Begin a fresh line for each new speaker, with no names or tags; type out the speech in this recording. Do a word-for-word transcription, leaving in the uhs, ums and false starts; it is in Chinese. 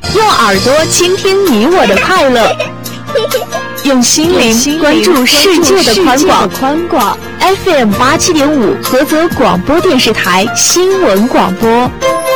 用耳朵倾听你我的快乐，用心灵关注世界的宽广。宽广 F M 八七点五，菏泽广播电视台新闻广播。